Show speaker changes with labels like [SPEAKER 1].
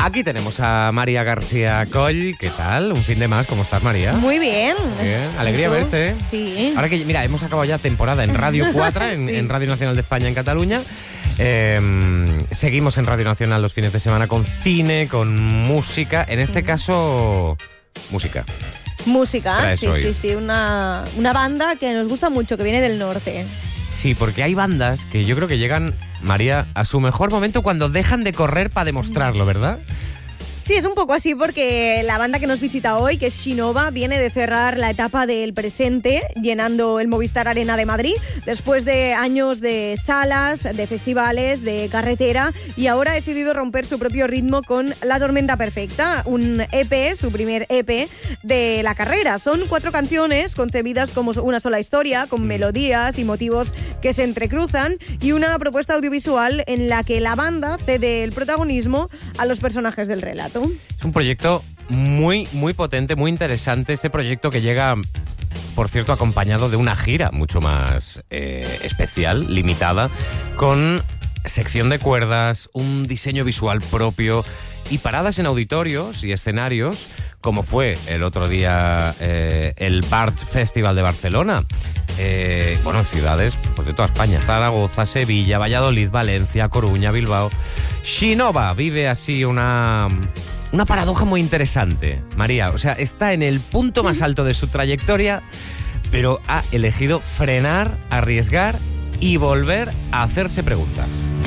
[SPEAKER 1] Aquí tenemos a María García Coll. ¿Qué tal? Un fin de más. ¿Cómo estás, María?
[SPEAKER 2] Muy bien.
[SPEAKER 1] Bien. Alegría verte.
[SPEAKER 2] Sí.
[SPEAKER 1] Ahora que, mira, hemos acabado ya temporada en Radio 4, en Radio Nacional de España, en Cataluña. Seguimos en Radio Nacional los fines de semana con cine, con música. En este caso, música.
[SPEAKER 2] Música, sí. Una banda que nos gusta mucho, que viene del norte.
[SPEAKER 1] Sí, porque hay bandas que yo creo que llegan, María, a su mejor momento cuando dejan de correr para demostrarlo, ¿verdad?
[SPEAKER 2] Sí, es un poco así porque la banda que nos visita hoy, que es Shinova, viene de cerrar la etapa del presente, llenando el Movistar Arena de Madrid, después de años de salas, de festivales, de carretera, y ahora ha decidido romper su propio ritmo con La Tormenta Perfecta, un EP, su primer EP de la carrera. Son 4 canciones concebidas como una sola historia, con melodías y motivos que se entrecruzan, y una propuesta audiovisual en la que la banda cede el protagonismo a los personajes del relato.
[SPEAKER 1] Es un proyecto muy, muy potente, muy interesante. Este proyecto que llega, por cierto, acompañado de una gira mucho más especial, limitada, con sección de cuerdas, un diseño visual propio y paradas en auditorios y escenarios, como fue el otro día el Bart Festival de Barcelona. Bueno, ciudades pues de toda España: Zaragoza, Sevilla, Valladolid, Valencia, Coruña, Bilbao. Shinova vive así una paradoja muy interesante, María. O sea, está en el punto más alto de su trayectoria, pero ha elegido frenar, arriesgar y volver a hacerse preguntas.